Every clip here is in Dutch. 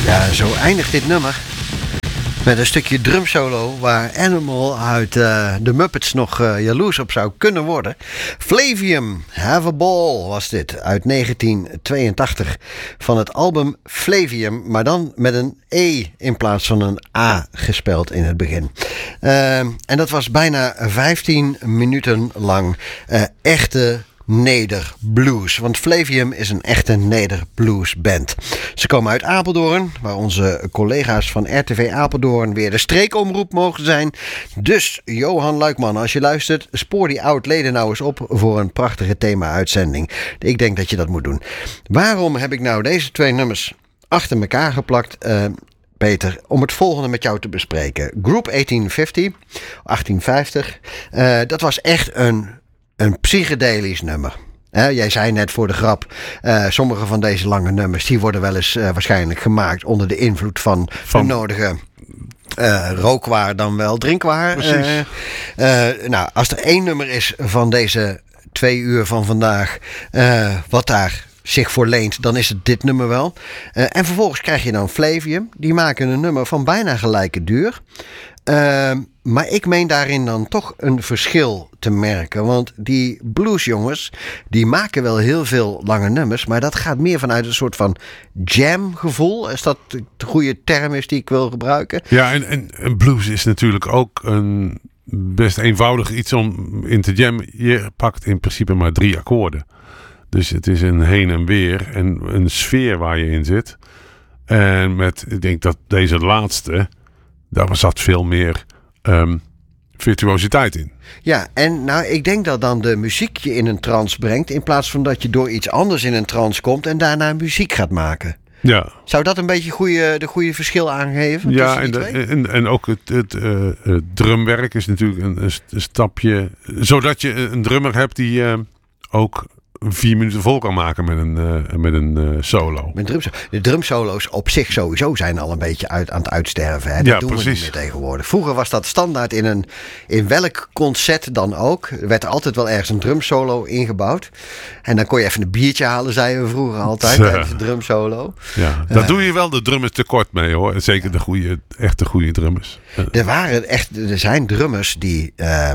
Ja, zo eindigt dit nummer. Met een stukje drumsolo waar Animal uit de Muppets nog jaloers op zou kunnen worden. Flavium, Have a Ball was dit, uit 1982. Van het album Flavium, maar dan met een E in plaats van een A gespeld in het begin. En dat was bijna 15 minuten lang echte nederblues. Want Flavium is een echte nederbluesband. Ze komen uit Apeldoorn, waar onze collega's van RTV Apeldoorn weer de streekomroep mogen zijn. Dus Johan Luikman, als je luistert, spoor die oud-leden nou eens op voor een prachtige thema-uitzending. Ik denk dat je dat moet doen. Waarom heb ik nou deze twee nummers achter elkaar geplakt, Peter, om het volgende met jou te bespreken? Group 1850. Dat was echt een psychedelisch nummer. Jij zei net voor de grap, sommige van deze lange nummers die worden wel eens waarschijnlijk gemaakt onder de invloed van de nodige rookwaar dan wel drinkwaar. Nou, als er één nummer is van deze 2 uur van vandaag wat daar zich voor leent, dan is het dit nummer wel. En vervolgens krijg je dan Flavium. Die maken een nummer van bijna gelijke duur. Maar ik meen daarin dan toch een verschil te merken. Want die bluesjongens, die maken wel heel veel lange nummers. Maar dat gaat meer vanuit een soort van jam-gevoel. Als dat de goede term is die ik wil gebruiken. Ja, en blues is natuurlijk ook een best eenvoudig iets om in te jammen. Je pakt in principe maar 3 akkoorden. Dus het is een heen en weer en een sfeer waar je in zit. En ik denk dat deze laatste, daar zat veel meer virtuositeit in. Ja, en nou, ik denk dat dan de muziek je in een trance brengt, in plaats van dat je door iets anders in een trance komt en daarna muziek gaat maken. Ja. Zou dat een beetje de goede verschil aangeven? Ja, en ook het drumwerk is natuurlijk een stapje, zodat je een drummer hebt die ook 4 minuten vol kan maken met een solo. De drumsolo's op zich sowieso zijn al een beetje aan het uitsterven. Hè? Dat doen we niet meer tegenwoordig. Vroeger was dat standaard in welk concert dan ook. Er werd altijd wel ergens een drumsolo ingebouwd. En dan kon je even een biertje halen, zeiden we vroeger altijd, tijdens de drumsolo. Ja, daar doe je wel de drummers tekort mee, hoor. Zeker de echte goede drummers. Er zijn drummers die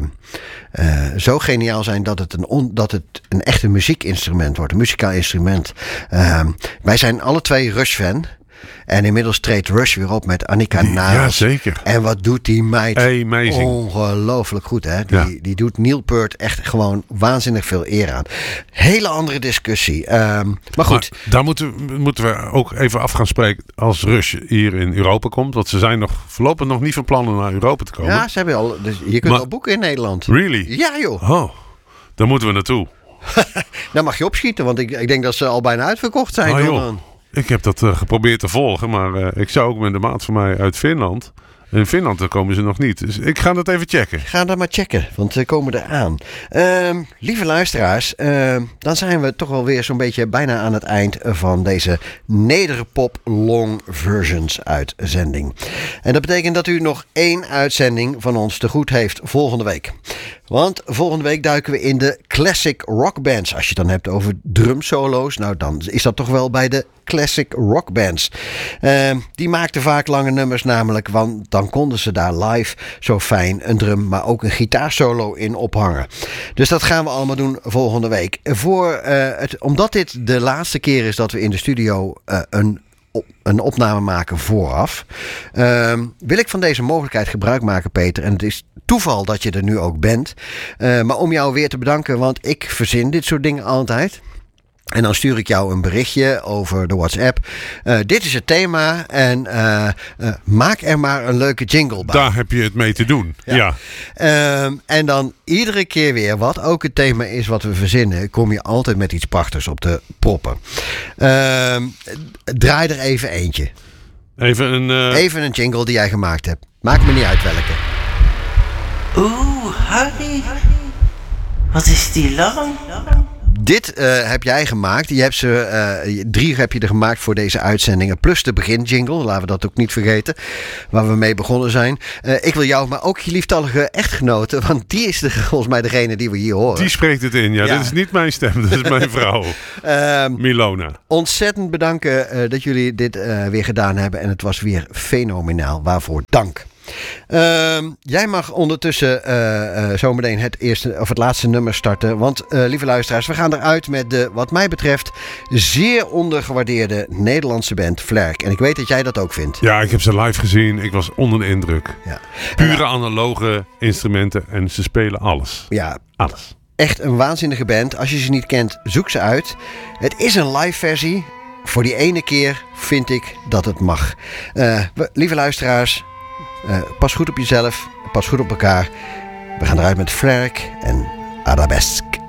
zo geniaal zijn dat het een echte muziekinstrument wordt. Een muzikaal instrument. Wij zijn alle twee Rush-fan. En inmiddels treedt Rush weer op met Annika Nijls. Ja, zeker. En wat doet die meid? Amazing. Ongelooflijk goed, hè? Die doet Neil Peart echt gewoon waanzinnig veel eer aan. Hele andere discussie. Maar goed. Maar daar moeten we ook even af gaan spreken als Rush hier in Europa komt. Want ze zijn voorlopig nog niet van plan naar Europa te komen. Ja, ze hebben al. Dus je kunt al boeken in Nederland. Really? Ja, joh. Oh, daar moeten we naartoe. Dan mag je opschieten, want ik denk dat ze al bijna uitverkocht zijn. Ik heb dat geprobeerd te volgen, maar ik zou ook met de maat van mij uit Finland. In Finland komen ze nog niet. Dus ik ga dat even checken. Ga dat maar checken, want ze komen eraan. Lieve luisteraars, dan zijn we toch wel weer zo'n beetje bijna aan het eind van deze Nederpop Long Versions uitzending. En dat betekent dat u nog 1 uitzending van ons te goed heeft volgende week. Want volgende week duiken we in de classic rock bands. Als je het dan hebt over drumsolo's, nou dan is dat toch wel bij de classic rock bands. Die maakten vaak lange nummers namelijk, want dan konden ze daar live zo fijn een drum, maar ook een gitaarsolo in ophangen. Dus dat gaan we allemaal doen volgende week. Omdat dit de laatste keer is dat we in de studio een opname maken vooraf, wil ik van deze mogelijkheid gebruik maken, Peter. En het is toeval dat je er nu ook bent. Maar om jou weer te bedanken, want ik verzin dit soort dingen altijd. En dan stuur ik jou een berichtje over de WhatsApp. Dit is het thema en maak er maar een leuke jingle bij. Daar heb je het mee te doen. Ja. En dan iedere keer weer, wat ook het thema is wat we verzinnen, kom je altijd met iets prachtigs op de proppen. Draai er even eentje. Even een jingle die jij gemaakt hebt. Maakt me niet uit welke. Oeh, Harry. Wat is die lang? Dit heb jij gemaakt. Je hebt ze 3 heb je er gemaakt voor deze uitzendingen. Plus de beginjingle. Laten we dat ook niet vergeten. Waar we mee begonnen zijn. Ik wil jou, maar ook je lieftallige echtgenote. Want die is volgens mij degene die we hier horen. Die spreekt het in. Ja. Dat is niet mijn stem. Dat is mijn vrouw. Milona. Ontzettend bedanken dat jullie dit weer gedaan hebben. En het was weer fenomenaal. Waarvoor dank. Jij mag ondertussen zometeen het laatste nummer starten. Want lieve luisteraars, we gaan eruit met de, wat mij betreft, zeer ondergewaardeerde Nederlandse band Flerk. En ik weet dat jij dat ook vindt. Ja, ik heb ze live gezien. Ik was onder de indruk. Ja. Pure analoge instrumenten en ze spelen alles. Ja, alles. Echt een waanzinnige band. Als je ze niet kent, zoek ze uit. Het is een live versie. Voor die ene keer vind ik dat het mag. Lieve luisteraars, pas goed op jezelf. Pas goed op elkaar. We gaan eruit met Flerk en Arabesque.